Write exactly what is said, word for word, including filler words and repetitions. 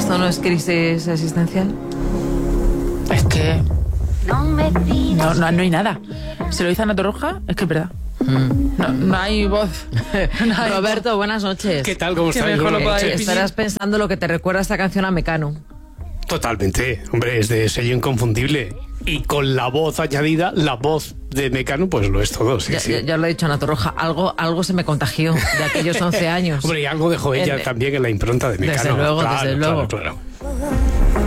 ¿Esto no es crisis existencial? Es que no, no, no hay nada. Se lo dice Ana Torroja, es que es verdad. Mm. No, no hay voz. No hay Roberto, voz. Buenas noches. ¿Qué tal? ¿Cómo estáis? Estarás pensando lo que te recuerda esta canción a Mecano. Totalmente. Hombre, es de sello inconfundible. Y con la voz añadida, la voz de Mecano, pues lo es todo. Sí, ya, sí. ya, ya lo he dicho, Ana Torroja. Algo, algo se me contagió de aquellos once años. Hombre, y algo dejó ella en, también en la impronta de Mecano. Desde luego, claro, desde luego. Claro, claro.